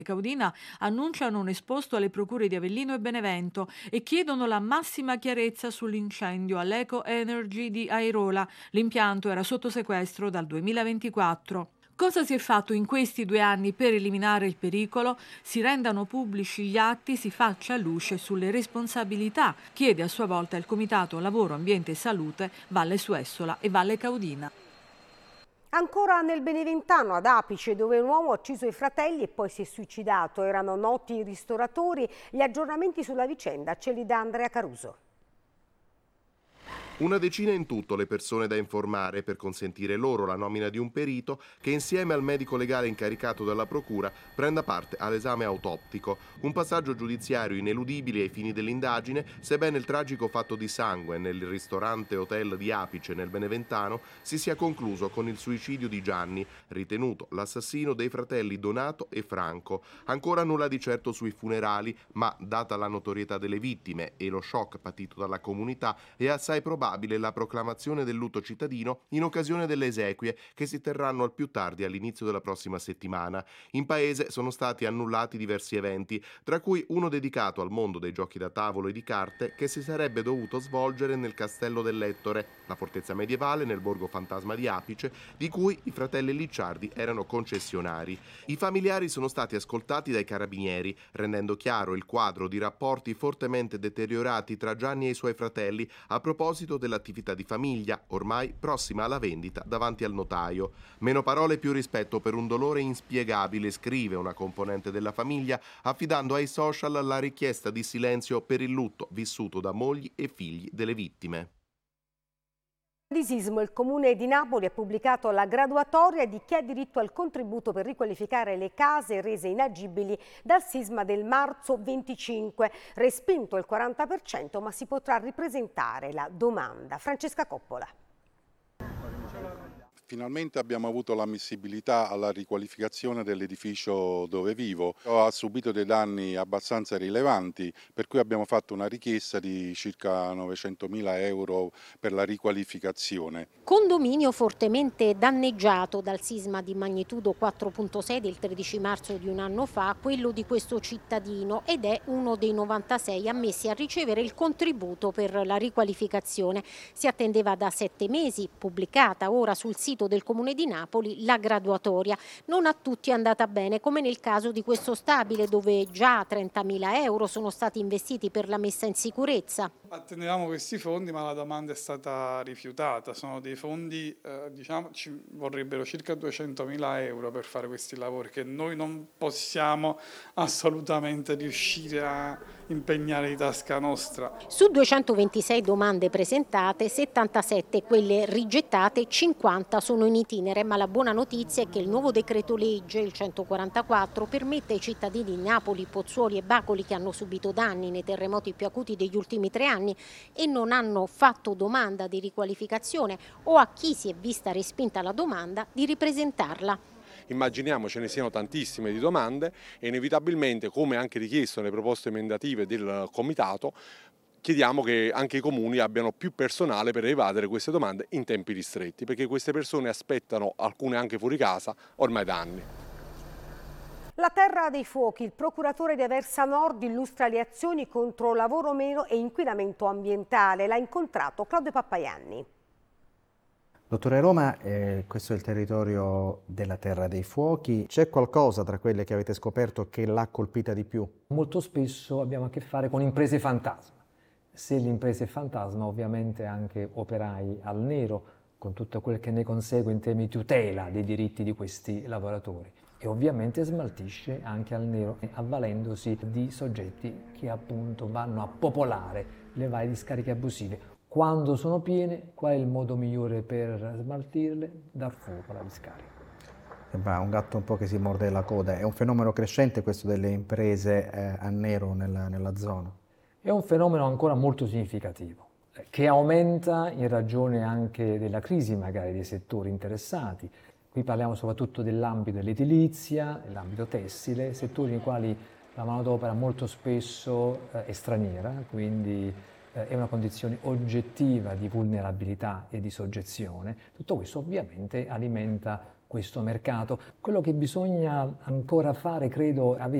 Caudina annunciano un esposto alle procure di Avellino e Benevento e chiedono la massima chiarezza sull'incendio all'Eco Energy di Airola. L'impianto era sotto sequestro dal 2024. Cosa si è fatto in questi 2 anni per eliminare il pericolo? Si rendano pubblici gli atti, si faccia luce sulle responsabilità, chiede a sua volta il Comitato Lavoro, Ambiente e Salute Valle Suessola e Valle Caudina. Ancora nel Beneventano, ad Apice, dove un uomo ha ucciso i fratelli e poi si è suicidato. Erano noti ristoratori. Gli aggiornamenti sulla vicenda ce li dà Andrea Caruso. Una decina in tutto le persone da informare per consentire loro la nomina di un perito che insieme al medico legale incaricato dalla procura prenda parte all'esame autoptico, un passaggio giudiziario ineludibile ai fini dell'indagine, sebbene il tragico fatto di sangue nel ristorante hotel di Apice nel Beneventano si sia concluso con il suicidio di Gianni, ritenuto l'assassino dei fratelli Donato e Franco. Ancora nulla di certo sui funerali, ma data la notorietà delle vittime e lo shock patito dalla comunità, è assai probabile la proclamazione del lutto cittadino in occasione delle esequie che si terranno al più tardi all'inizio della prossima settimana. In paese sono stati annullati diversi eventi, tra cui uno dedicato al mondo dei giochi da tavolo e di carte che si sarebbe dovuto svolgere nel Castello dell'Ettore, la fortezza medievale nel borgo fantasma di Apice, di cui i fratelli Licciardi erano concessionari. I familiari sono stati ascoltati dai carabinieri, rendendo chiaro il quadro di rapporti fortemente deteriorati tra Gianni e i suoi fratelli a proposito dell'attività di famiglia, ormai prossima alla vendita davanti al notaio. Meno parole, più rispetto per un dolore inspiegabile, scrive una componente della famiglia, affidando ai social la richiesta di silenzio per il lutto vissuto da mogli e figli delle vittime. Di sismo, il Comune di Napoli ha pubblicato la graduatoria di chi ha diritto al contributo per riqualificare le case rese inagibili dal sisma del marzo 25. Respinto il 40%, ma si potrà ripresentare la domanda. Francesca Coppola. Finalmente abbiamo avuto l'ammissibilità alla riqualificazione dell'edificio dove vivo. Ha subito dei danni abbastanza rilevanti, per cui abbiamo fatto una richiesta di circa 900.000 euro per la riqualificazione. Condominio fortemente danneggiato dal sisma di magnitudo 4.6 del 13 marzo di un anno fa, quello di questo cittadino, ed è uno dei 96 ammessi a ricevere il contributo per la riqualificazione. Si attendeva da 7 mesi, pubblicata ora sul sito del Comune di Napoli la graduatoria. Non a tutti è andata bene, come nel caso di questo stabile dove già 30.000 euro sono stati investiti per la messa in sicurezza. Attendevamo questi fondi, ma la domanda è stata rifiutata. Sono dei fondi, ci vorrebbero circa 200.000 euro per fare questi lavori che noi non possiamo assolutamente riuscire a impegnare di tasca nostra. Su 226 domande presentate, 77 quelle rigettate, 50 sono in itinere, ma la buona notizia è che il nuovo decreto legge, il 144, permette ai cittadini di Napoli, Pozzuoli e Bacoli che hanno subito danni nei terremoti più acuti degli ultimi 3 anni e non hanno fatto domanda di riqualificazione, o a chi si è vista respinta la domanda, di ripresentarla. Immaginiamo ce ne siano tantissime di domande e inevitabilmente, come anche richiesto nelle proposte emendative del Comitato, chiediamo che anche i comuni abbiano più personale per evadere queste domande in tempi ristretti, perché queste persone aspettano, alcune anche fuori casa, ormai da anni. La Terra dei Fuochi, il procuratore di Aversa Nord illustra le azioni contro lavoro meno e inquinamento ambientale. L'ha incontrato Claudio Pappaianni. Dottore Roma, questo è il territorio della Terra dei Fuochi. C'è qualcosa tra quelle che avete scoperto che l'ha colpita di più? Molto spesso abbiamo a che fare con imprese fantasma. Se l'impresa è fantasma, ovviamente anche operai al nero, con tutto quel che ne consegue in termini di tutela dei diritti di questi lavoratori. E ovviamente smaltisce anche al nero, avvalendosi di soggetti che appunto vanno a popolare le varie discariche abusive. Quando sono piene, qual è il modo migliore per smaltirle? Dar fuoco alla discarica. Sembra un gatto un po' che si morde la coda. È un fenomeno crescente questo delle imprese a nero nella zona? È un fenomeno ancora molto significativo, che aumenta in ragione anche della crisi magari dei settori interessati. Qui parliamo soprattutto dell'ambito dell'edilizia, dell'ambito tessile, settori nei quali la manodopera molto spesso è straniera, quindi è una condizione oggettiva di vulnerabilità e di soggezione. Tutto questo ovviamente alimenta questo mercato. Quello che bisogna ancora fare, credo,